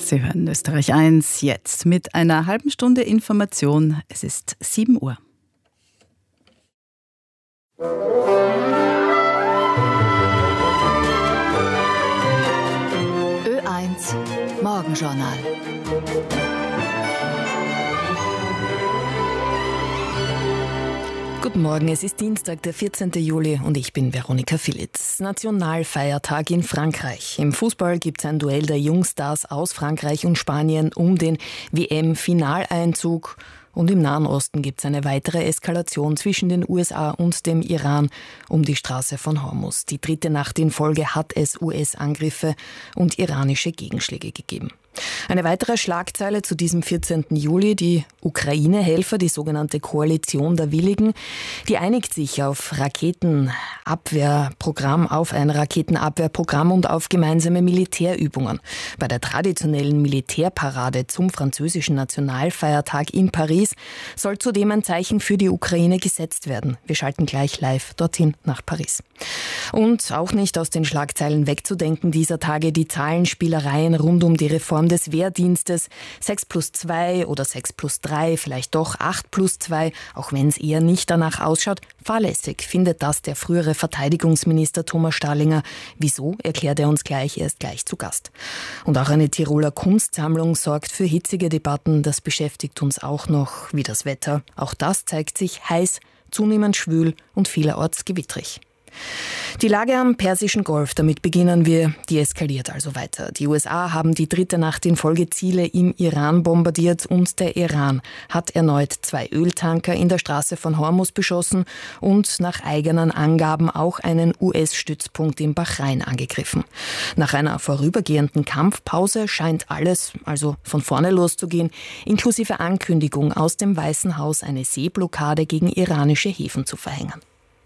Sie hören Österreich 1 jetzt mit einer halben Stunde Information. Es ist 7 Uhr. Ö1 Morgenjournal. Guten Morgen, es ist Dienstag, der 14. Juli und ich bin Veronika Philitz. Nationalfeiertag in Frankreich. Im Fußball gibt es ein Duell der Jungstars aus Frankreich und Spanien um den WM-Finaleinzug. Und im Nahen Osten gibt es eine weitere Eskalation zwischen den USA und dem Iran um die Straße von Hormuz. Die dritte Nacht in Folge hat es US-Angriffe und iranische Gegenschläge gegeben. Eine weitere Schlagzeile zu diesem 14. Juli, die Ukraine-Helfer, die sogenannte Koalition der Willigen, die einigt sich auf ein Raketenabwehrprogramm und auf gemeinsame Militärübungen. Bei der traditionellen Militärparade zum französischen Nationalfeiertag in Paris soll zudem ein Zeichen für die Ukraine gesetzt werden. Wir schalten gleich live dorthin nach Paris. Und auch nicht aus den Schlagzeilen wegzudenken dieser Tage die Zahlenspielereien rund um die Reform des Wehrdienstes. 6+2 oder 6+3, vielleicht doch 8+2, auch wenn es eher nicht danach ausschaut. Fahrlässig findet das der frühere Verteidigungsminister Thomas Stahlinger. Wieso, erklärt er uns gleich, er ist gleich zu Gast. Und auch eine Tiroler Kunstsammlung sorgt für hitzige Debatten. Das beschäftigt uns auch noch wie das Wetter. Auch das zeigt sich heiß, zunehmend schwül und vielerorts gewittrig. Die Lage am Persischen Golf, damit beginnen wir, die eskaliert also weiter. Die USA haben die dritte Nacht in Folge Ziele im Iran bombardiert und der Iran hat erneut 2 Öltanker in der Straße von Hormuz beschossen und nach eigenen Angaben auch einen US-Stützpunkt in Bahrain angegriffen. Nach einer vorübergehenden Kampfpause scheint alles also von vorne loszugehen, inklusive Ankündigung aus dem Weißen Haus, eine Seeblockade gegen iranische Häfen zu verhängen.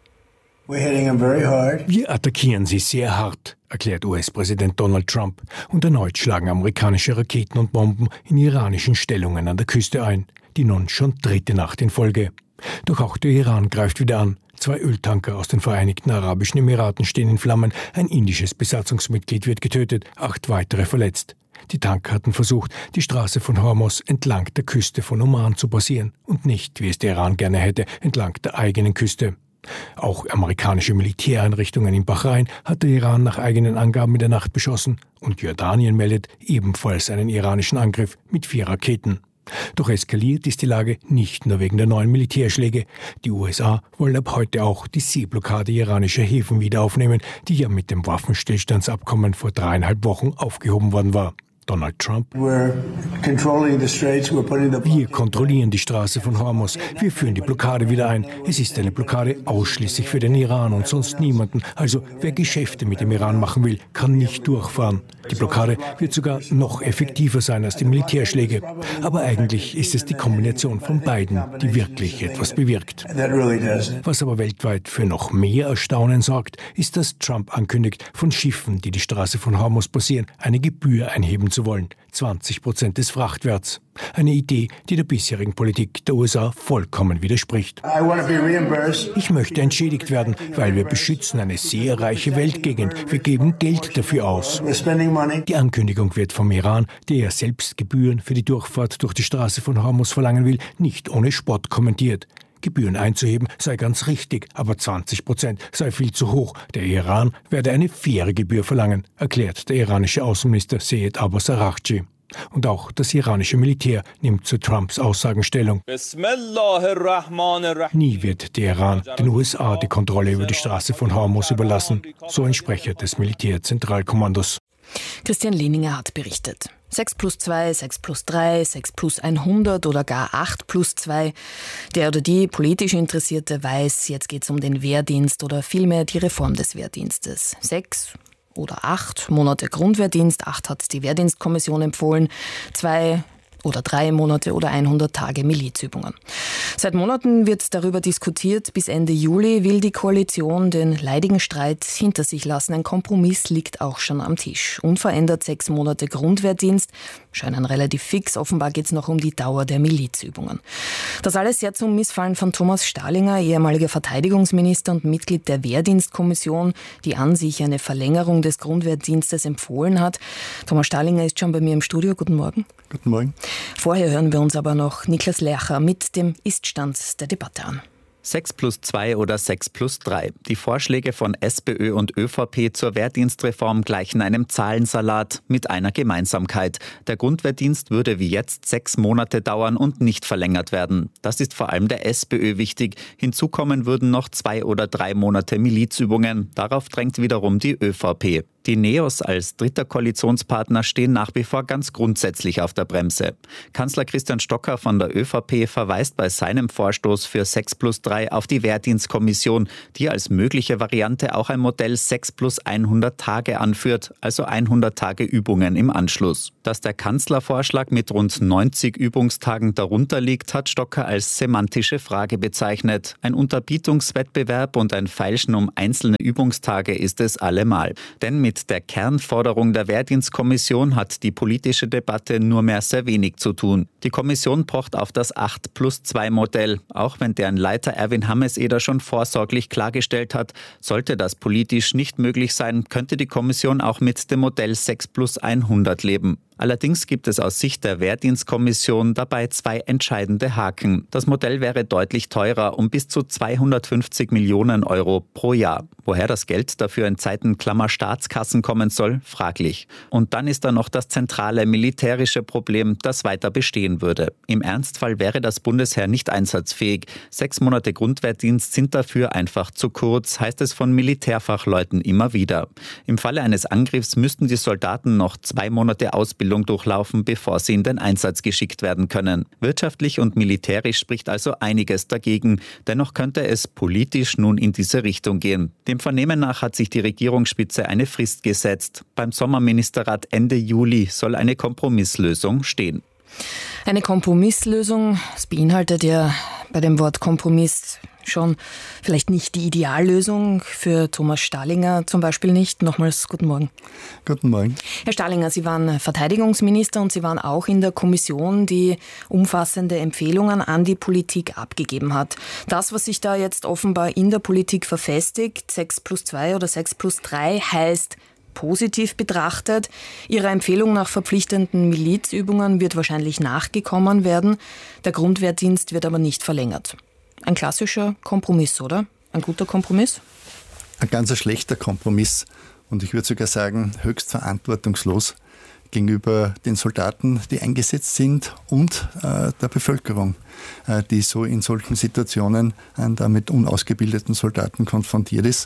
Wir attackieren sie sehr hart, erklärt US-Präsident Donald Trump. Und erneut schlagen amerikanische Raketen und Bomben in iranischen Stellungen an der Küste ein. Die nun schon dritte Nacht in Folge. Doch auch der Iran greift wieder an. 2 Öltanker aus den Vereinigten Arabischen Emiraten stehen in Flammen. Ein indisches Besatzungsmitglied wird getötet, 8 weitere verletzt. Die Tanker hatten versucht, die Straße von Hormuz entlang der Küste von Oman zu passieren. Und nicht, wie es der Iran gerne hätte, entlang der eigenen Küste. Auch amerikanische Militäreinrichtungen in Bahrain hat der Iran nach eigenen Angaben in der Nacht beschossen und Jordanien meldet ebenfalls einen iranischen Angriff mit 4 Raketen. Doch eskaliert ist die Lage nicht nur wegen der neuen Militärschläge. Die USA wollen ab heute auch die Seeblockade iranischer Häfen wieder aufnehmen, die ja mit dem Waffenstillstandsabkommen vor 3,5 Wochen aufgehoben worden war. Donald Trump. Wir kontrollieren die Straße von Hormuz. Wir führen die Blockade wieder ein. Es ist eine Blockade ausschließlich für den Iran und sonst niemanden. Also wer Geschäfte mit dem Iran machen will, kann nicht durchfahren. Die Blockade wird sogar noch effektiver sein als die Militärschläge. Aber eigentlich ist es die Kombination von beiden, die wirklich etwas bewirkt. Was aber weltweit für noch mehr Erstaunen sorgt, ist, dass Trump ankündigt, von Schiffen, die die Straße von Hormuz passieren, eine Gebühr einheben zu wollen. 20% des Frachtwerts. Eine Idee, die der bisherigen Politik der USA vollkommen widerspricht. Ich möchte entschädigt werden, weil wir beschützen eine sehr reiche Weltgegend. Wir geben Geld dafür aus. Die Ankündigung wird vom Iran, der ja selbst Gebühren für die Durchfahrt durch die Straße von Hormuz verlangen will, nicht ohne Spott kommentiert. Gebühren einzuheben sei ganz richtig, aber 20% sei viel zu hoch. Der Iran werde eine faire Gebühr verlangen, erklärt der iranische Außenminister Seyed Abbas Araghchi. Und auch das iranische Militär nimmt zu Trumps Aussagen Stellung. Nie wird der Iran den USA die Kontrolle über die Straße von Hormuz überlassen, so ein Sprecher des Militärzentralkommandos. Christian Lehninger hat berichtet. 6+2, 6+3, 6+100 oder gar 8+2. Der oder die politisch Interessierte weiß, jetzt geht es um den Wehrdienst oder vielmehr die Reform des Wehrdienstes. 6 oder 8 Monate Grundwehrdienst, 8 hat die Wehrdienstkommission empfohlen, 2 oder 3 Monate oder 100 Tage Milizübungen. Seit Monaten wird darüber diskutiert. Bis Ende Juli will die Koalition den leidigen Streit hinter sich lassen. Ein Kompromiss liegt auch schon am Tisch. Unverändert 6 Monate Grundwehrdienst scheinen relativ fix. Offenbar geht es noch um die Dauer der Milizübungen. Das alles sehr zum Missfallen von Thomas Stahlinger, ehemaliger Verteidigungsminister und Mitglied der Wehrdienstkommission, die an sich eine Verlängerung des Grundwehrdienstes empfohlen hat. Thomas Stahlinger ist schon bei mir im Studio. Guten Morgen. Guten Morgen. Vorher hören wir uns aber noch Niklas Lercher mit dem Ist-Stand der Debatte an. 6+2 oder 6+3. Die Vorschläge von SPÖ und ÖVP zur Wehrdienstreform gleichen einem Zahlensalat mit einer Gemeinsamkeit. Der Grundwehrdienst würde wie jetzt 6 Monate dauern und nicht verlängert werden. Das ist vor allem der SPÖ wichtig. Hinzu kommen würden noch 2 oder 3 Monate Milizübungen. Darauf drängt wiederum die ÖVP. Die NEOS als dritter Koalitionspartner stehen nach wie vor ganz grundsätzlich auf der Bremse. Kanzler Christian Stocker von der ÖVP verweist bei seinem Vorstoß für 6+3 auf die Wehrdienstkommission, die als mögliche Variante auch ein Modell 6+100 Tage anführt, also 100 Tage Übungen im Anschluss. Dass der Kanzlervorschlag mit rund 90 Übungstagen darunter liegt, hat Stocker als semantische Frage bezeichnet. Ein Unterbietungswettbewerb und ein Feilschen um einzelne Übungstage ist es allemal. Denn mit der Kernforderung der Wehrdienstkommission hat die politische Debatte nur mehr sehr wenig zu tun. Die Kommission pocht auf das 8+2-Modell, auch wenn deren Leiter Erwin Hammes-Eder schon vorsorglich klargestellt hat, sollte das politisch nicht möglich sein, könnte die Kommission auch mit dem Modell 6+100 leben. Allerdings gibt es aus Sicht der Wehrdienstkommission dabei 2 entscheidende Haken. Das Modell wäre deutlich teurer, um bis zu 250 Millionen Euro pro Jahr. Woher das Geld dafür in Zeiten Staatskassen kommen soll, fraglich. Und dann ist da noch das zentrale militärische Problem, das weiter bestehen würde. Im Ernstfall wäre das Bundesheer nicht einsatzfähig. 6 Monate Grundwehrdienst sind dafür einfach zu kurz, heißt es von Militärfachleuten immer wieder. Im Falle eines Angriffs müssten die Soldaten noch 2 Monate Ausbildung durchlaufen, bevor sie in den Einsatz geschickt werden können. Wirtschaftlich und militärisch spricht also einiges dagegen. Dennoch könnte es politisch nun in diese Richtung gehen. Dem Vernehmen nach hat sich die Regierungsspitze eine Frist gesetzt. Beim Sommerministerrat Ende Juli soll eine Kompromisslösung stehen. Eine Kompromisslösung, das beinhaltet ja bei dem Wort Kompromiss schon vielleicht nicht die Ideallösung, für Thomas Stahlinger zum Beispiel nicht. Nochmals guten Morgen. Guten Morgen. Herr Stahlinger, Sie waren Verteidigungsminister und Sie waren auch in der Kommission, die umfassende Empfehlungen an die Politik abgegeben hat. Das, was sich da jetzt offenbar in der Politik verfestigt, 6+2 oder 6+3, heißt positiv betrachtet, Ihrer Empfehlung nach verpflichtenden Milizübungen wird wahrscheinlich nachgekommen werden. Der Grundwehrdienst wird aber nicht verlängert. Ein klassischer Kompromiss, oder? Ein guter Kompromiss? Ein ganz schlechter Kompromiss und ich würde sogar sagen, höchst verantwortungslos gegenüber den Soldaten, die eingesetzt sind und der Bevölkerung, die so in solchen Situationen mit unausgebildeten Soldaten konfrontiert ist.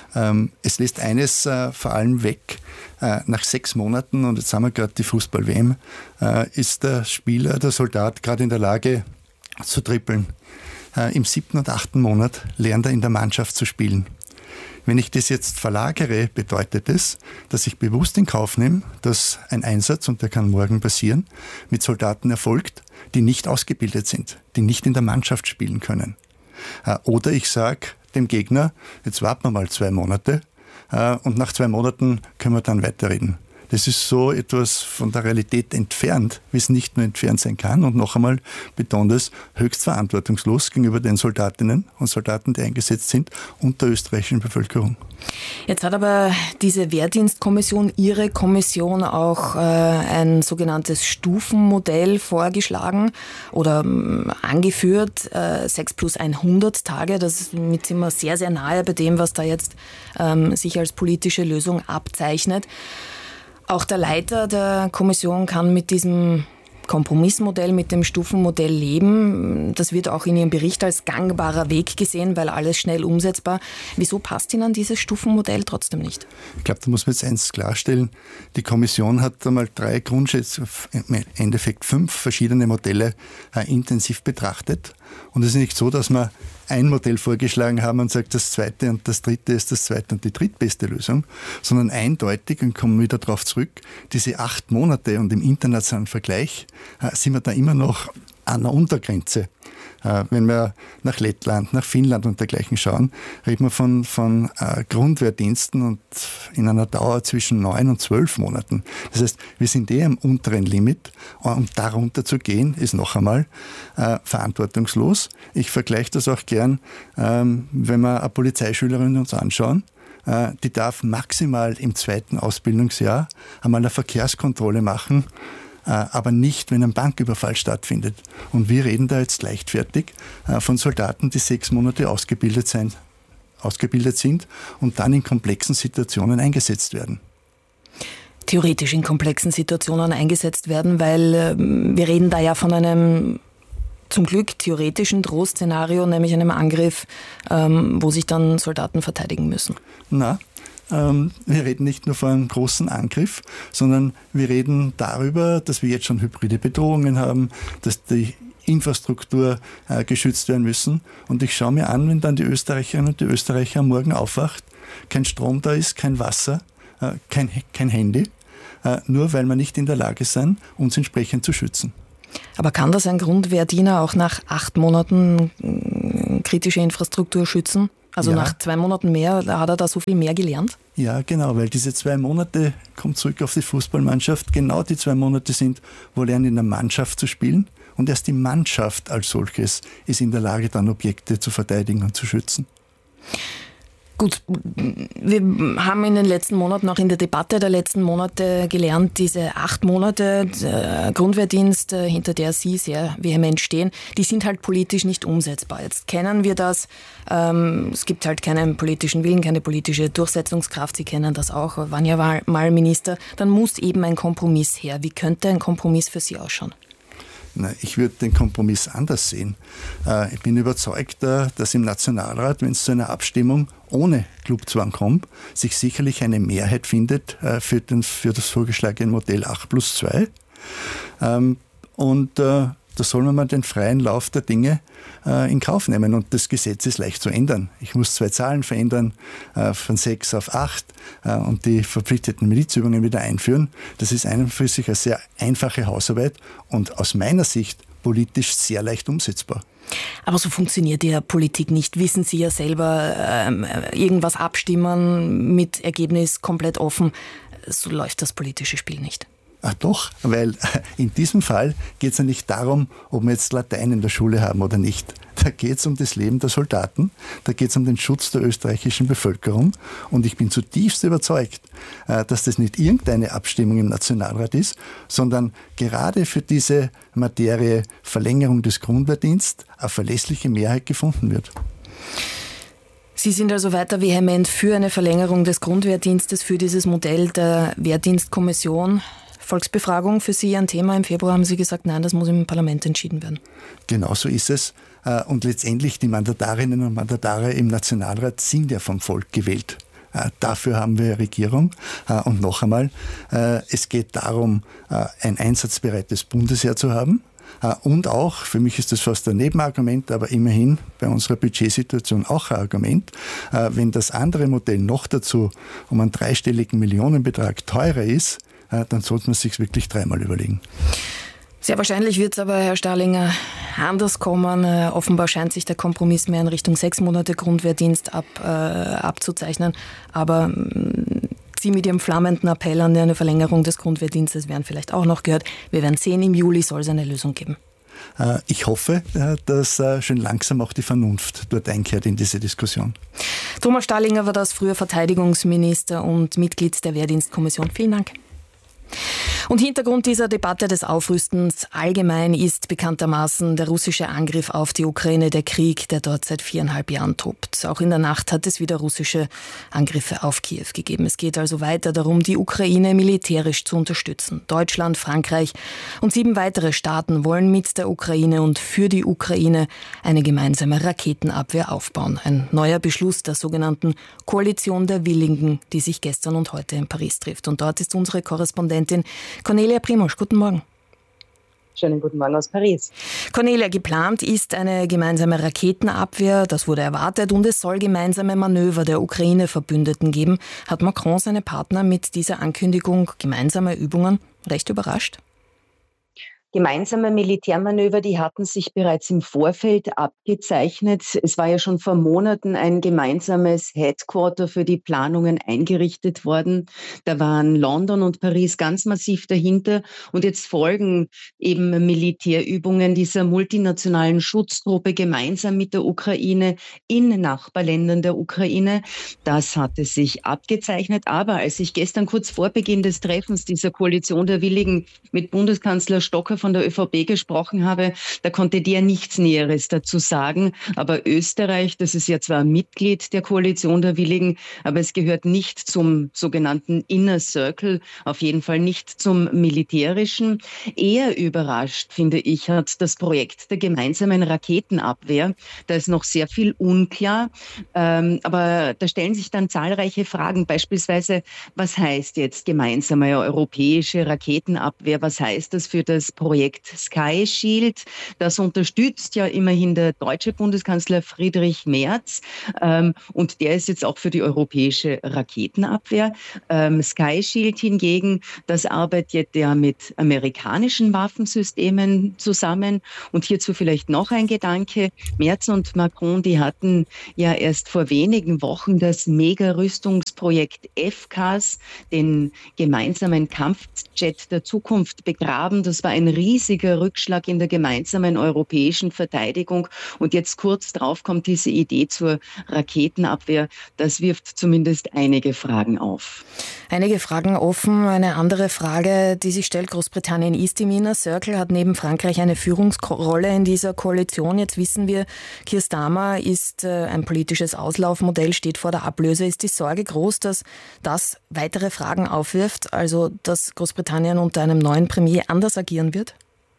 Es lässt eines vor allem weg. Nach 6 Monaten, und jetzt haben wir gerade die Fußball-WM, ist der Spieler, der Soldat gerade in der Lage zu trippeln. Im 7. und 8. Monat lernt er in der Mannschaft zu spielen. Wenn ich das jetzt verlagere, bedeutet das, dass ich bewusst in Kauf nehme, dass ein Einsatz, und der kann morgen passieren, mit Soldaten erfolgt, die nicht ausgebildet sind, die nicht in der Mannschaft spielen können. Oder ich sage dem Gegner, jetzt warten wir mal 2 Monate und nach 2 Monaten können wir dann weiterreden. Das ist so etwas von der Realität entfernt, wie es nicht nur entfernt sein kann. Und noch einmal betont es, höchst verantwortungslos gegenüber den Soldatinnen und Soldaten, die eingesetzt sind, und der österreichischen Bevölkerung. Jetzt hat aber diese Wehrdienstkommission, Ihre Kommission, auch ein sogenanntes Stufenmodell vorgeschlagen oder angeführt, 6+100 Tage. Das sind wir sehr, sehr nahe bei dem, was da jetzt sich als politische Lösung abzeichnet. Auch der Leiter der Kommission kann mit diesem Kompromissmodell, mit dem Stufenmodell leben. Das wird auch in Ihrem Bericht als gangbarer Weg gesehen, weil alles schnell umsetzbar. Wieso passt Ihnen dieses Stufenmodell trotzdem nicht? Ich glaube, da muss man jetzt eins klarstellen. Die Kommission hat einmal 3 Grundsätze, im Endeffekt 5 verschiedene Modelle intensiv betrachtet Und es ist nicht so, dass wir ein Modell vorgeschlagen haben und sagt, das zweite und das dritte ist das zweite und die drittbeste Lösung, sondern eindeutig, und kommen wir wieder darauf zurück, diese 8 Monate und im internationalen Vergleich sind wir da immer noch an der Untergrenze. Wenn wir nach Lettland, nach Finnland und dergleichen schauen, reden wir von Grundwehrdiensten und in einer Dauer zwischen 9 und 12 Monaten. Das heißt, wir sind am unteren Limit. Um darunter zu gehen, ist noch einmal verantwortungslos. Ich vergleiche das auch gern, wenn wir eine Polizeischülerin uns anschauen. Die darf maximal im 2. Ausbildungsjahr einmal eine Verkehrskontrolle machen, aber nicht, wenn ein Banküberfall stattfindet. Und wir reden da jetzt leichtfertig von Soldaten, die 6 Monate ausgebildet sind und dann in komplexen Situationen eingesetzt werden. Theoretisch in komplexen Situationen eingesetzt werden, weil wir reden da ja von einem zum Glück theoretischen Drohszenario, nämlich einem Angriff, wo sich dann Soldaten verteidigen müssen. Wir reden nicht nur von einem großen Angriff, sondern wir reden darüber, dass wir jetzt schon hybride Bedrohungen haben, dass die Infrastruktur geschützt werden müssen. Und ich schaue mir an, wenn dann die Österreicherinnen und die Österreicher am Morgen aufwacht, kein Strom da ist, kein Wasser, kein Handy, nur weil wir nicht in der Lage sind, uns entsprechend zu schützen. Aber kann das ein Grundwehrdiener auch nach 8 Monaten kritische Infrastruktur schützen? Also nach 2 Monaten mehr, hat er da so viel mehr gelernt? Ja, genau, weil diese 2 Monate, kommt zurück auf die Fußballmannschaft, genau die 2 Monate sind, wo lernen in der Mannschaft zu spielen. Und erst die Mannschaft als solches ist in der Lage, dann Objekte zu verteidigen und zu schützen. Gut, wir haben in den letzten Monaten, auch in der Debatte der letzten Monate gelernt, diese 8 Monate Grundwehrdienst, hinter der Sie sehr vehement stehen, die sind halt politisch nicht umsetzbar. Jetzt kennen wir das, es gibt halt keinen politischen Willen, keine politische Durchsetzungskraft, Sie kennen das auch, waren ja mal Minister, dann muss eben ein Kompromiss her. Wie könnte ein Kompromiss für Sie ausschauen? Ich würde den Kompromiss anders sehen. Ich bin überzeugt, dass im Nationalrat, wenn es zu einer Abstimmung ohne Clubzwang kommt, sich sicherlich eine Mehrheit findet für das vorgeschlagene Modell 8+2. Da soll man mal den freien Lauf der Dinge in Kauf nehmen. Und das Gesetz ist leicht zu ändern. Ich muss 2 Zahlen verändern, von 6 auf 8 und die verpflichteten Milizübungen wieder einführen. Das ist für sich eine sehr einfache Hausarbeit und aus meiner Sicht politisch sehr leicht umsetzbar. Aber so funktioniert ja Politik nicht. Wissen Sie ja selber, irgendwas abstimmen mit Ergebnis komplett offen. So läuft das politische Spiel nicht. Ach doch, weil in diesem Fall geht es ja nicht darum, ob wir jetzt Latein in der Schule haben oder nicht. Da geht es um das Leben der Soldaten, da geht es um den Schutz der österreichischen Bevölkerung und ich bin zutiefst überzeugt, dass das nicht irgendeine Abstimmung im Nationalrat ist, sondern gerade für diese Materie Verlängerung des Grundwehrdienstes eine verlässliche Mehrheit gefunden wird. Sie sind also weiter vehement für eine Verlängerung des Grundwehrdienstes, für dieses Modell der Wehrdienstkommission. Volksbefragung für Sie ein Thema. Im Februar haben Sie gesagt, nein, das muss im Parlament entschieden werden. Genau so ist es. Und letztendlich die Mandatarinnen und Mandatare im Nationalrat sind ja vom Volk gewählt. Dafür haben wir Regierung. Und noch einmal, es geht darum, ein einsatzbereites Bundesheer zu haben. Und auch, für mich ist das fast ein Nebenargument, aber immerhin bei unserer Budgetsituation auch ein Argument, wenn das andere Modell noch dazu um einen 3-stelligen Millionenbetrag teurer ist, dann sollte man es sich wirklich 3-mal überlegen. Sehr wahrscheinlich wird es aber, Herr Stallinger, anders kommen. Offenbar scheint sich der Kompromiss mehr in Richtung 6 Monate Grundwehrdienst abzuzeichnen. Aber Sie mit Ihrem flammenden Appell an eine Verlängerung des Grundwehrdienstes werden vielleicht auch noch gehört. Wir werden sehen, im Juli soll es eine Lösung geben. Ich hoffe, dass schön langsam auch die Vernunft dort einkehrt in diese Diskussion. Thomas Stallinger war das, früher Verteidigungsminister und Mitglied der Wehrdienstkommission. Vielen Dank. Und Hintergrund dieser Debatte des Aufrüstens allgemein ist bekanntermaßen der russische Angriff auf die Ukraine, der Krieg, der dort seit 4,5 Jahren tobt. Auch in der Nacht hat es wieder russische Angriffe auf Kiew gegeben. Es geht also weiter darum, die Ukraine militärisch zu unterstützen. Deutschland, Frankreich und 7 weitere Staaten wollen mit der Ukraine und für die Ukraine eine gemeinsame Raketenabwehr aufbauen. Ein neuer Beschluss der sogenannten Koalition der Willigen, die sich gestern und heute in Paris trifft. Und dort ist unsere Korrespondentin Cornelia Primosch. Guten Morgen. Schönen guten Morgen aus Paris. Cornelia, geplant ist eine gemeinsame Raketenabwehr. Das wurde erwartet und es soll gemeinsame Manöver der Ukraine-Verbündeten geben. Hat Macron seine Partner mit dieser Ankündigung gemeinsamer Übungen recht überrascht? Gemeinsame Militärmanöver, die hatten sich bereits im Vorfeld abgezeichnet. Es war ja schon vor Monaten ein gemeinsames Headquarter für die Planungen eingerichtet worden. Da waren London und Paris ganz massiv dahinter. Und jetzt folgen eben Militärübungen dieser multinationalen Schutztruppe gemeinsam mit der Ukraine in Nachbarländern der Ukraine. Das hatte sich abgezeichnet. Aber als ich gestern kurz vor Beginn des Treffens dieser Koalition der Willigen mit Bundeskanzler Stocker von der ÖVP gesprochen habe, da konnte der nichts Näheres dazu sagen. Aber Österreich, das ist ja zwar Mitglied der Koalition der Willigen, aber es gehört nicht zum sogenannten Inner Circle, auf jeden Fall nicht zum militärischen. Eher überrascht, finde ich, hat das Projekt der gemeinsamen Raketenabwehr. Da ist noch sehr viel unklar, aber da stellen sich dann zahlreiche Fragen. Beispielsweise, was heißt jetzt gemeinsame europäische Raketenabwehr? Was heißt das für das Projekt Sky Shield? Das unterstützt ja immerhin der deutsche Bundeskanzler Friedrich Merz und der ist jetzt auch für die europäische Raketenabwehr. Sky Shield hingegen, das arbeitet ja mit amerikanischen Waffensystemen zusammen. Und hierzu vielleicht noch ein Gedanke. Merz und Macron, die hatten ja erst vor wenigen Wochen das Mega-Rüstungsprojekt FCAS, den gemeinsamen Kampfjet der Zukunft, begraben. Das war ein riesiger Rückschlag in der gemeinsamen europäischen Verteidigung. Und jetzt kurz drauf kommt diese Idee zur Raketenabwehr. Das wirft zumindest einige Fragen auf. Einige Fragen offen. Eine andere Frage, die sich stellt: Großbritannien ist im Inner Circle, hat neben Frankreich eine Führungsrolle in dieser Koalition. Jetzt wissen wir, Keir Starmer ist ein politisches Auslaufmodell, steht vor der Ablöse. Ist die Sorge groß, dass das weitere Fragen aufwirft, also dass Großbritannien unter einem neuen Premier anders agieren wird?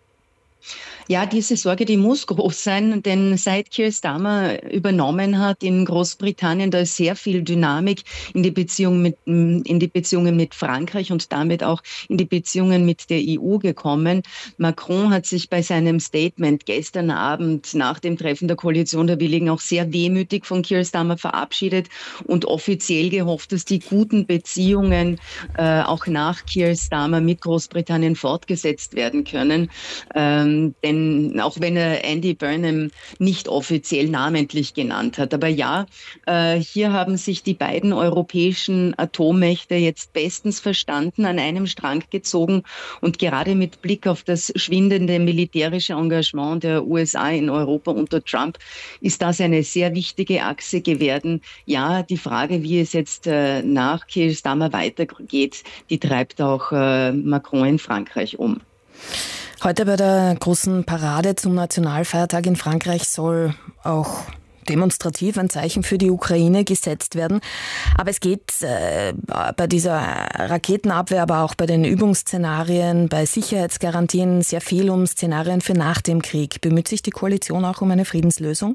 Ja, diese Sorge, die muss groß sein, denn seit Keir Starmer übernommen hat in Großbritannien, da ist sehr viel Dynamik in die Beziehungen mit Frankreich und damit auch in die Beziehungen mit der EU gekommen. Macron hat sich bei seinem Statement gestern Abend nach dem Treffen der Koalition der Willigen auch sehr wehmütig von Keir Starmer verabschiedet und offiziell gehofft, dass die guten Beziehungen auch nach Keir Starmer mit Großbritannien fortgesetzt werden können. Denn auch wenn er Andy Burnham nicht offiziell namentlich genannt hat. Aber ja, hier haben sich die beiden europäischen Atommächte jetzt bestens verstanden, an einem Strang gezogen. Und gerade mit Blick auf das schwindende militärische Engagement der USA in Europa unter Trump ist das eine sehr wichtige Achse geworden. Ja, die Frage, wie es jetzt nach Keir Starmer weitergeht, die treibt auch Macron in Frankreich um. Heute bei der großen Parade zum Nationalfeiertag in Frankreich soll auch demonstrativ ein Zeichen für die Ukraine gesetzt werden. Aber es geht bei dieser Raketenabwehr, aber auch bei den Übungsszenarien, bei Sicherheitsgarantien sehr viel um Szenarien für nach dem Krieg. Bemüht sich die Koalition auch um eine Friedenslösung?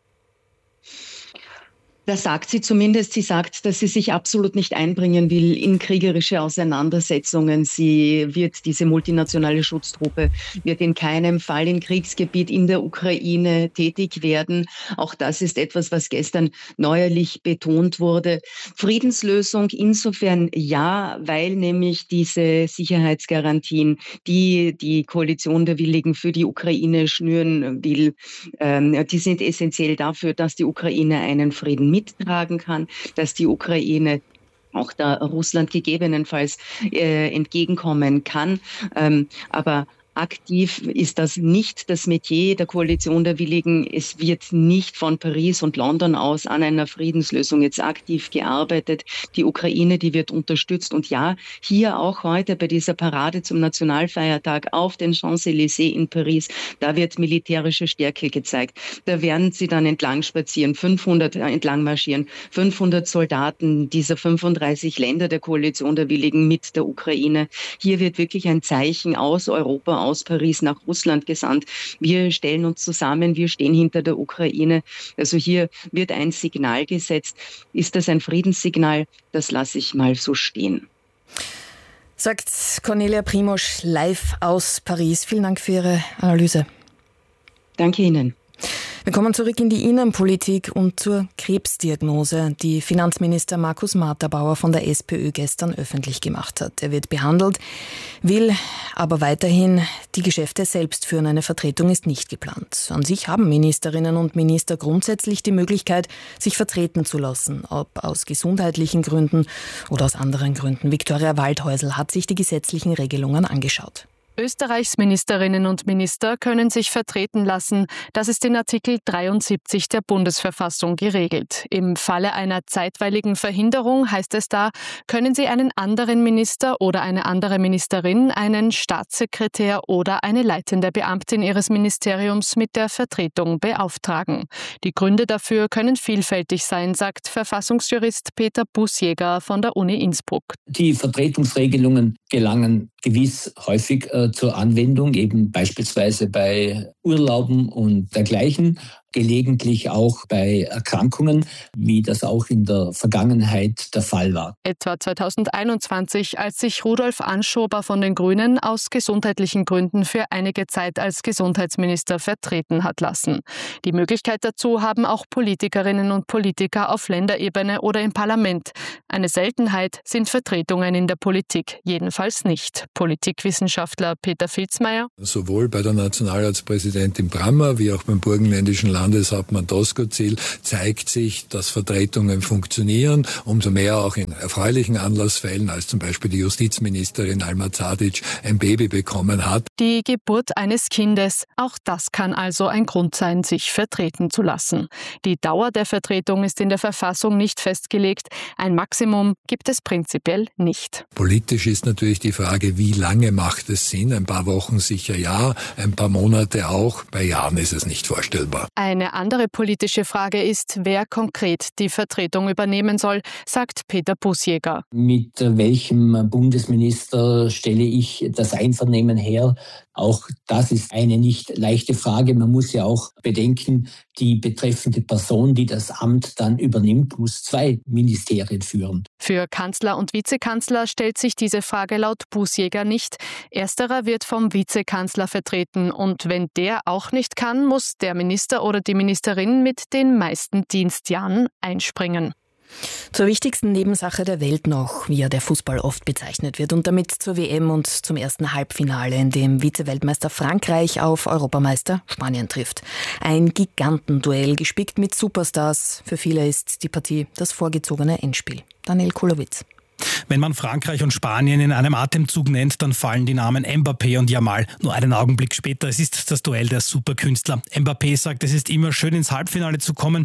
Das sagt sie zumindest. Sie sagt, dass sie sich absolut nicht einbringen will in kriegerische Auseinandersetzungen. Diese multinationale Schutztruppe wird in keinem Fall im Kriegsgebiet in der Ukraine tätig werden. Auch das ist etwas, was gestern neuerlich betont wurde. Friedenslösung insofern ja, weil nämlich diese Sicherheitsgarantien, die die Koalition der Willigen für die Ukraine schnüren will, die sind essentiell dafür, dass die Ukraine einen Frieden mittragen kann, dass die Ukraine auch da Russland gegebenenfalls entgegenkommen kann. Aber aktiv ist das nicht das Metier der Koalition der Willigen. Es wird nicht von Paris und London aus an einer Friedenslösung jetzt aktiv gearbeitet. Die Ukraine, die wird unterstützt. Und ja, hier auch heute bei dieser Parade zum Nationalfeiertag auf den Champs-Élysées in Paris, da wird militärische Stärke gezeigt. Da werden sie dann entlang spazieren, 500 entlang marschieren, 500 Soldaten dieser 35 Länder der Koalition der Willigen mit der Ukraine. Hier wird wirklich ein Zeichen aus Europa, aus Paris nach Russland gesandt. Wir stellen uns zusammen, wir stehen hinter der Ukraine. Also hier wird ein Signal gesetzt. Ist das ein Friedenssignal? Das lasse ich mal so stehen. Sagt Cornelia Primosch live aus Paris. Vielen Dank für Ihre Analyse. Danke Ihnen. Wir kommen zurück in die Innenpolitik und zur Krebsdiagnose, die Finanzminister Markus Marterbauer von der SPÖ gestern öffentlich gemacht hat. Er wird behandelt, will aber weiterhin die Geschäfte selbst führen. Eine Vertretung ist nicht geplant. An sich haben Ministerinnen und Minister grundsätzlich die Möglichkeit, sich vertreten zu lassen, ob aus gesundheitlichen Gründen oder aus anderen Gründen. Viktoria Waldhäusl hat sich die gesetzlichen Regelungen angeschaut. Österreichs Ministerinnen und Minister können sich vertreten lassen. Das ist in Artikel 73 der Bundesverfassung geregelt. Im Falle einer zeitweiligen Verhinderung, heißt es da, können sie einen anderen Minister oder eine andere Ministerin, einen Staatssekretär oder eine leitende Beamtin ihres Ministeriums mit der Vertretung beauftragen. Die Gründe dafür können vielfältig sein, sagt Verfassungsjurist Peter Busjäger von der Uni Innsbruck. Die Vertretungsregelungen gelangen gewiss häufig zur Anwendung, eben beispielsweise bei Urlauben und dergleichen, gelegentlich auch bei Erkrankungen, wie das auch in der Vergangenheit der Fall war. Etwa 2021, als sich Rudolf Anschober von den Grünen aus gesundheitlichen Gründen für einige Zeit als Gesundheitsminister vertreten hat lassen. Die Möglichkeit dazu haben auch Politikerinnen und Politiker auf Länderebene oder im Parlament. Eine Seltenheit sind Vertretungen in der Politik, jedenfalls nicht. Politikwissenschaftler Peter Filzmeier. Sowohl bei der Nationalratspräsidentin Brammer wie auch beim burgenländischen Landeshauptmann Doskozil zeigt sich, dass Vertretungen funktionieren, umso mehr auch in erfreulichen Anlassfällen, als zum Beispiel die Justizministerin Alma Zadic ein Baby bekommen hat. Die Geburt eines Kindes, auch das kann also ein Grund sein, sich vertreten zu lassen. Die Dauer der Vertretung ist in der Verfassung nicht festgelegt. Ein Maximum gibt es prinzipiell nicht. Politisch ist natürlich die Frage, wie lange macht es Sinn? Ein paar Wochen sicher ja, ein paar Monate auch. Bei Jahren ist es nicht vorstellbar. Eine andere politische Frage ist, wer konkret die Vertretung übernehmen soll, sagt Peter Busjäger. Mit welchem Bundesminister stelle ich das Einvernehmen her? Auch das ist eine nicht leichte Frage. Man muss ja auch bedenken, die betreffende Person, die das Amt dann übernimmt, muss 2 Ministerien führen. Für Kanzler und Vizekanzler stellt sich diese Frage laut Busjäger nicht. Ersterer wird vom Vizekanzler vertreten und wenn der auch nicht kann, muss der Minister oder die Ministerin mit den meisten Dienstjahren einspringen. Zur wichtigsten Nebensache der Welt noch, wie ja der Fußball oft bezeichnet wird, und damit zur WM und zum ersten Halbfinale, in dem Vize-Weltmeister Frankreich auf Europameister Spanien trifft. Ein Gigantenduell, gespickt mit Superstars. Für viele ist die Partie das vorgezogene Endspiel. Daniel Kulowitz. Wenn man Frankreich und Spanien in einem Atemzug nennt, dann fallen die Namen Mbappé und Yamal nur einen Augenblick später. Es ist das Duell der Superkünstler. Mbappé sagt, es ist immer schön, ins Halbfinale zu kommen.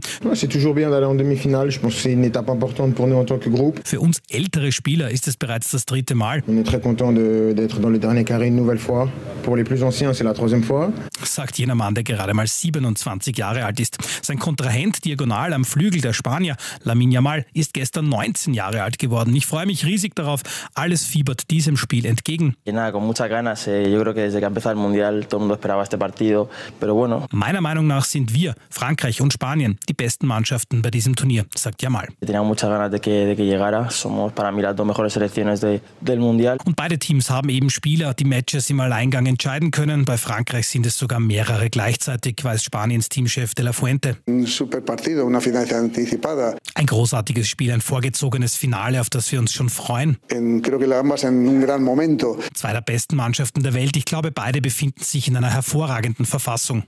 Für uns ältere Spieler ist es bereits das 3. Mal. Sagt jener Mann, der gerade mal 27 Jahre alt ist. Sein Kontrahent diagonal am Flügel, der Spanier Lamine Yamal, ist gestern 19 Jahre alt geworden. Ich freue mich riesig darauf. Alles fiebert diesem Spiel entgegen. Meiner Meinung nach sind wir, Frankreich und Spanien, die besten Mannschaften bei diesem Turnier, sagt Yamal. Und beide Teams haben eben Spieler, die Matches im Alleingang entscheiden können. Bei Frankreich sind es sogar mehrere gleichzeitig, weiß Spaniens Teamchef De La Fuente. Ein großartiges Spiel, ein vorgezogenes Finale, auf das wir uns schon freuen. Zwei der besten Mannschaften der Welt. Ich glaube, beide befinden sich in einer hervorragenden Verfassung.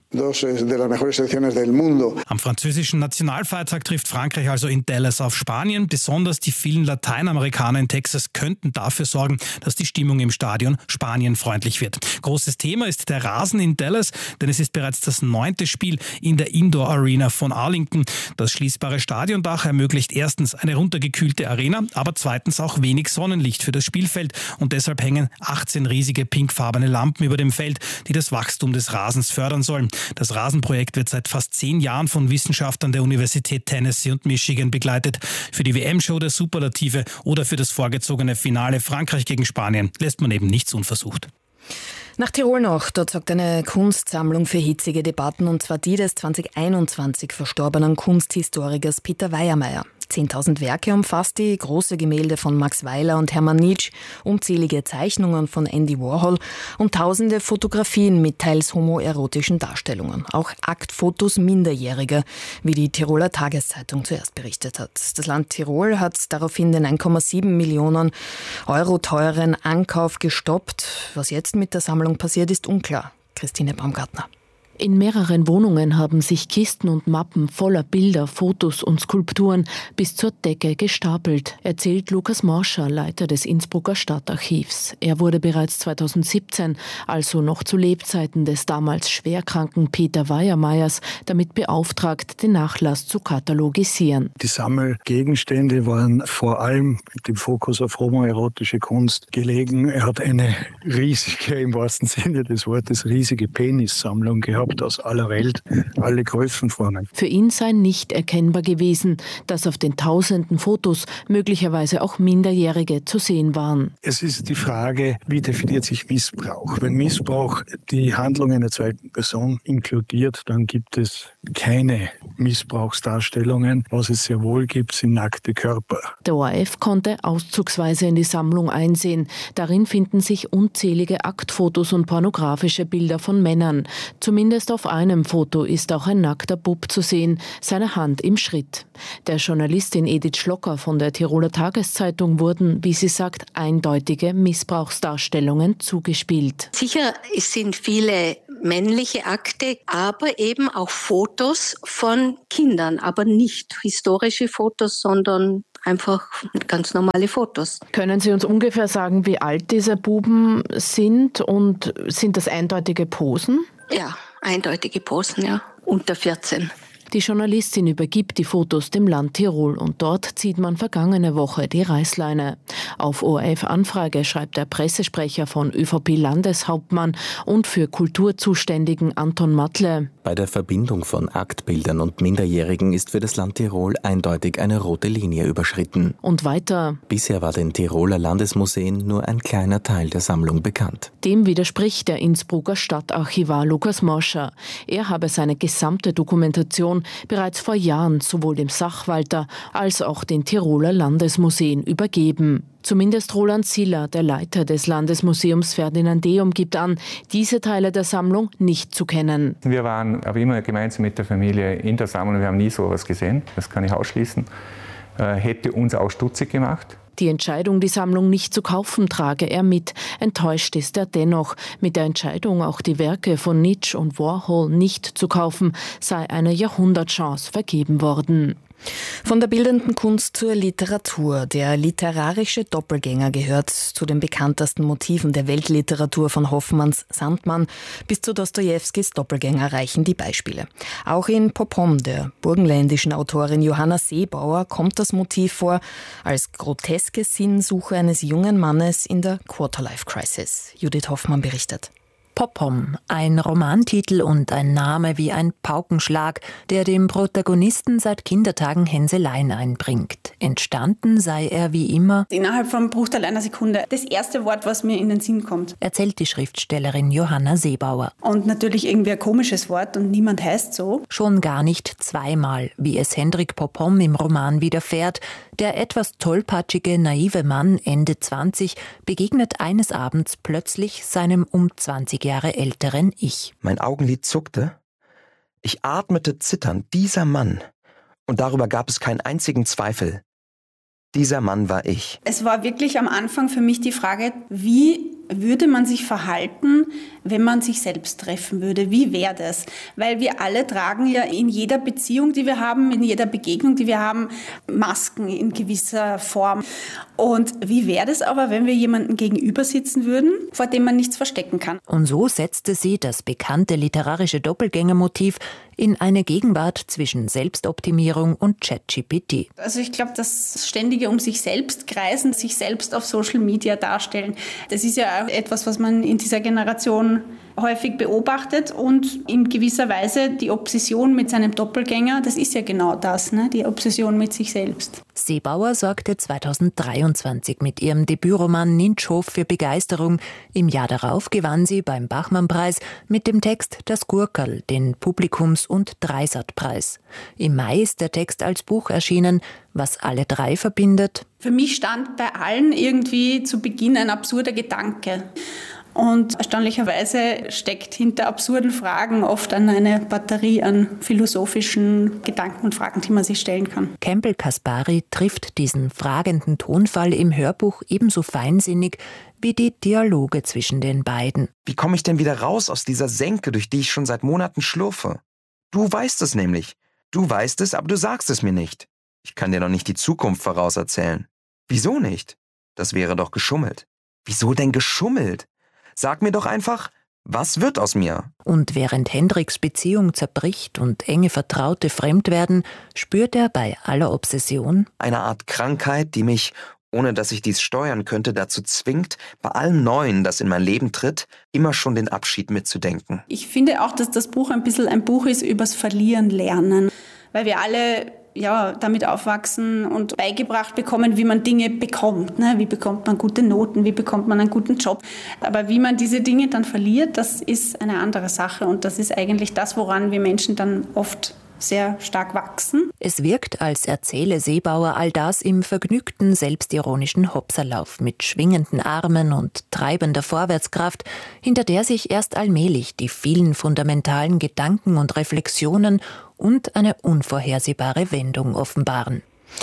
Am französischen Nationalfeiertag trifft Frankreich also in Dallas auf Spanien. Besonders die vielen Lateinamerikaner in Texas könnten dafür sorgen, dass die Stimmung im Stadion spanienfreundlich wird. Großes Thema ist der Rasen in Dallas, denn es ist bereits das 9. Spiel in der Indoor Arena von Arlington. Das schließbare Stadiondach ermöglicht erstens eine runtergekühlte Arena, aber zweitens auch wenig Sonnenlicht für das Spielfeld und deshalb hängen 18 riesige pinkfarbene Lampen über dem Feld, die das Wachstum des Rasens fördern sollen. Das Rasenprojekt wird seit fast 10 Jahren von Wissenschaftlern der Universität Tennessee und Michigan begleitet. Für die WM-Show der Superlative oder für das vorgezogene Finale Frankreich gegen Spanien lässt man eben nichts unversucht. Nach Tirol noch, dort sorgt eine Kunstsammlung für hitzige Debatten, und zwar die des 2021 verstorbenen Kunsthistorikers Peter Weiermeier. 10.000 Werke umfasst die, große Gemälde von Max Weiler und Hermann Nitsch, unzählige Zeichnungen von Andy Warhol und tausende Fotografien mit teils homoerotischen Darstellungen. Auch Aktfotos Minderjähriger, wie die Tiroler Tageszeitung zuerst berichtet hat. Das Land Tirol hat daraufhin den 1,7 Millionen Euro teuren Ankauf gestoppt. Was jetzt mit der Sammlung passiert, ist unklar. Christine Baumgartner. In mehreren Wohnungen haben sich Kisten und Mappen voller Bilder, Fotos und Skulpturen bis zur Decke gestapelt, erzählt Lukas Morscher, Leiter des Innsbrucker Stadtarchivs. Er wurde bereits 2017, also noch zu Lebzeiten des damals schwerkranken Peter Weiermeyers, damit beauftragt, den Nachlass zu katalogisieren. Die Sammelgegenstände waren vor allem mit dem Fokus auf homoerotische Kunst gelegen. Er hat eine riesige, im wahrsten Sinne des Wortes, riesige Penissammlung gehabt. Aus aller Welt, alle Größenformen. Für ihn sei nicht erkennbar gewesen, dass auf den tausenden Fotos möglicherweise auch Minderjährige zu sehen waren. Es ist die Frage, wie definiert sich Missbrauch? Wenn Missbrauch die Handlung einer zweiten Person inkludiert, dann gibt es keine Missbrauchsdarstellungen. Was es sehr wohl gibt, sind nackte Körper. Der ORF konnte auszugsweise in die Sammlung einsehen. Darin finden sich unzählige Aktfotos und pornografische Bilder von Männern. Zumindest auf einem Foto ist auch ein nackter Bub zu sehen, seine Hand im Schritt. Der Journalistin Edith Schlocker von der Tiroler Tageszeitung wurden, wie sie sagt, eindeutige Missbrauchsdarstellungen zugespielt. Sicher, es sind viele männliche Akte, aber eben auch Fotos von Kindern, aber nicht historische Fotos, sondern einfach ganz normale Fotos. Können Sie uns ungefähr sagen, wie alt diese Buben sind und sind das eindeutige Posen? Ja, eindeutige Posen, ja. Unter 14. Die Journalistin übergibt die Fotos dem Land Tirol und dort zieht man vergangene Woche die Reißleine. Auf ORF-Anfrage schreibt der Pressesprecher von ÖVP-Landeshauptmann und für Kultur zuständigen Anton Matle: Bei der Verbindung von Aktbildern und Minderjährigen ist für das Land Tirol eindeutig eine rote Linie überschritten. Und weiter: Bisher war den Tiroler Landesmuseen nur ein kleiner Teil der Sammlung bekannt. Dem widerspricht der Innsbrucker Stadtarchivar Lukas Morscher. Er habe seine gesamte Dokumentation bereits vor Jahren sowohl dem Sachwalter als auch den Tiroler Landesmuseen übergeben. Zumindest Roland Siller, der Leiter des Landesmuseums Ferdinandeum, gibt an, diese Teile der Sammlung nicht zu kennen. Wir waren aber immer gemeinsam mit der Familie in der Sammlung, wir haben nie sowas gesehen, das kann ich ausschließen. Hätte uns auch stutzig gemacht. Die Entscheidung, die Sammlung nicht zu kaufen, trage er mit. Enttäuscht ist er dennoch. Mit der Entscheidung, auch die Werke von Nitsch und Warhol nicht zu kaufen, sei eine Jahrhundertchance vergeben worden. Von der bildenden Kunst zur Literatur. Der literarische Doppelgänger gehört zu den bekanntesten Motiven der Weltliteratur, von Hoffmanns Sandmann bis zu Dostojewskis Doppelgänger reichen die Beispiele. Auch in Popom, der burgenländischen Autorin Johanna Seebauer, kommt das Motiv vor als groteske Sinnsuche eines jungen Mannes in der Quarterlife-Crisis. Judith Hoffmann berichtet. Popom, ein Romantitel und ein Name wie ein Paukenschlag, der dem Protagonisten seit Kindertagen Hänseleien einbringt. Entstanden sei er wie immer innerhalb von Bruchteil einer Sekunde das erste Wort, was mir in den Sinn kommt, erzählt die Schriftstellerin Johanna Seebauer. Und natürlich irgendwie ein komisches Wort und niemand heißt so. Schon gar nicht zweimal, wie es Hendrik Popom im Roman widerfährt. Der etwas tollpatschige, naive Mann, Ende 20, begegnet eines Abends plötzlich seinem 20 Jahre älteren Ich. Mein Augenlid zuckte. Ich atmete zitternd. Dieser Mann. Und darüber gab es keinen einzigen Zweifel. Dieser Mann war ich. Es war wirklich am Anfang für mich die Frage, wie würde man sich verhalten, wenn man sich selbst treffen würde? Wie wäre das? Weil wir alle tragen ja in jeder Beziehung, die wir haben, in jeder Begegnung, die wir haben, Masken in gewisser Form. Und wie wäre das aber, wenn wir jemandem gegenüber sitzen würden, vor dem man nichts verstecken kann? Und so setzte sie das bekannte literarische Doppelgängermotiv in eine Gegenwart zwischen Selbstoptimierung und ChatGPT. Also ich glaube, das ständige um sich selbst kreisen, sich selbst auf Social Media darstellen, das ist ja auch etwas, was man in dieser Generation häufig beobachtet und in gewisser Weise die Obsession mit seinem Doppelgänger, das ist ja genau das, ne? Die Obsession mit sich selbst. Seebauer sorgte 2023 mit ihrem Debütroman Ninschhof für Begeisterung. Im Jahr darauf gewann sie beim Bachmann-Preis mit dem Text Das Gurkerl den Publikums- und Dreisat-Preis. Im Mai ist der Text als Buch erschienen. Was alle drei verbindet? Für mich stand bei allen irgendwie zu Beginn ein absurder Gedanke. Und erstaunlicherweise steckt hinter absurden Fragen oft eine Batterie an philosophischen Gedanken und Fragen, die man sich stellen kann. Campbell Kaspari trifft diesen fragenden Tonfall im Hörbuch ebenso feinsinnig wie die Dialoge zwischen den beiden. Wie komme ich denn wieder raus aus dieser Senke, durch die ich schon seit Monaten schlurfe? Du weißt es nämlich. Du weißt es, aber du sagst es mir nicht. Ich kann dir noch nicht die Zukunft vorauserzählen. Wieso nicht? Das wäre doch geschummelt. Wieso denn geschummelt? Sag mir doch einfach, was wird aus mir? Und während Hendriks Beziehung zerbricht und enge Vertraute fremd werden, spürt er bei aller Obsession eine Art Krankheit, die mich, ohne dass ich dies steuern könnte, dazu zwingt, bei allem Neuen, das in mein Leben tritt, immer schon den Abschied mitzudenken. Ich finde auch, dass das Buch ein bisschen ein Buch ist übers Verlieren lernen, weil wir alle damit aufwachsen und beigebracht bekommen, wie man Dinge bekommt. Ne? Wie bekommt man gute Noten, wie bekommt man einen guten Job. Aber wie man diese Dinge dann verliert, das ist eine andere Sache. Und das ist eigentlich das, woran wir Menschen dann oft sehr stark wachsen. Es wirkt, als erzähle Seebauer all das im vergnügten, selbstironischen Hopserlauf mit schwingenden Armen und treibender Vorwärtskraft, hinter der sich erst allmählich die vielen fundamentalen Gedanken und Reflexionen und eine unvorhersehbare Wendung offenbaren.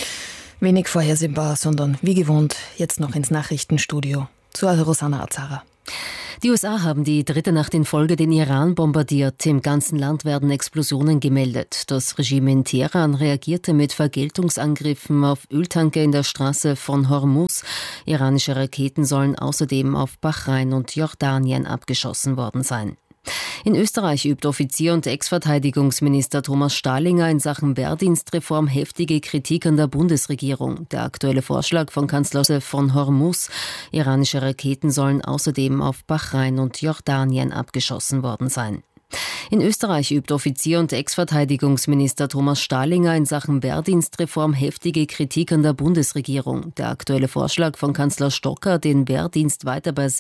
Wenig vorhersehbar, sondern wie gewohnt jetzt noch ins Nachrichtenstudio zu Rosanna Azara. Die USA haben die dritte Nacht in Folge den Iran bombardiert. Im ganzen Land werden Explosionen gemeldet. Das Regime in Teheran reagierte mit Vergeltungsangriffen auf Öltanker in der Straße von Hormuz. Iranische Raketen sollen außerdem auf Bahrain und Jordanien abgeschossen worden sein. In Österreich übt Offizier und Ex-Verteidigungsminister Thomas Stahlinger in Sachen Wehrdienstreform heftige Kritik an der Bundesregierung. Der aktuelle Vorschlag von Kanzler von Hormuz, iranische Raketen sollen außerdem auf Bahrain und Jordanien abgeschossen worden sein. In Österreich übt Offizier und Ex-Verteidigungsminister Thomas Stahlinger in Sachen Wehrdienstreform heftige Kritik an der Bundesregierung. Der aktuelle Vorschlag von Kanzler Stocker, den Wehrdienst weiter bei